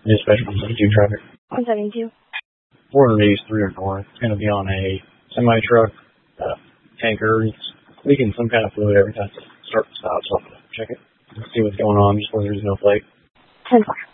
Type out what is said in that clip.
Dispatch 172 traffic. 172. 400 East, 300 North. It's going to be on a semi-truck, tanker. It's leaking some kind of fluid every time it starts to stop, so I'll check it. Let's see what's going on, just whether there's no flake. 10-4.